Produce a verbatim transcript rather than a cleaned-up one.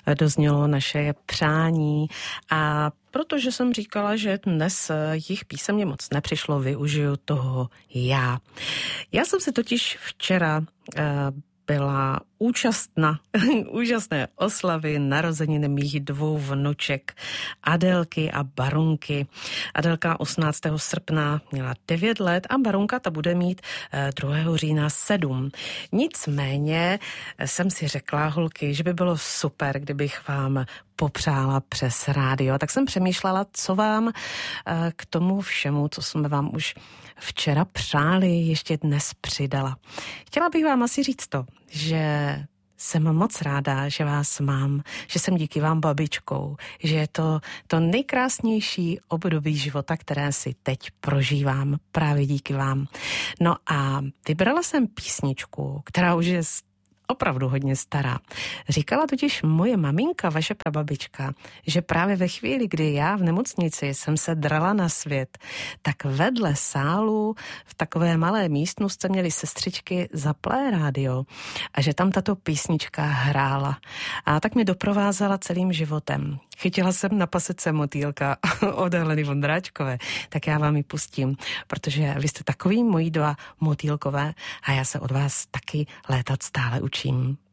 doznělo naše přání a protože jsem říkala, že dnes jich písemně moc nepřišlo, využiju toho já. Já jsem si totiž včera byla účastna úžasné oslavy narozeniny mých dvou vnuček Adelky a Barunky. Adelka osmnáctého srpna měla devět let a Barunka ta bude mít druhého října sedm. Nicméně jsem si řekla, holky, že by bylo super, kdybych vám popřála přes rádio. Tak jsem přemýšlela, co vám k tomu všemu, co jsme vám už včera přáli, ještě dnes přidala. Chtěla bych vám asi říct to, že jsem moc ráda, že vás mám, že jsem díky vám babičkou, že je to to nejkrásnější období života, které si teď prožívám právě díky vám. No a vybrala jsem písničku, která už je opravdu hodně stará. Říkala totiž moje maminka, vaše prababička, že právě ve chvíli, kdy já v nemocnici jsem se drala na svět, tak vedle sálu v takové malé místnosti měly sestřičky zaplé rádio a že tam tato písnička hrála. A tak mě doprovázela celým životem. Chytila jsem na pasece motýlka od Heleny Vondráčkové, tak já vám ji pustím, protože vy jste takový moji dva motýlkové a já se od vás taky létat stále učím.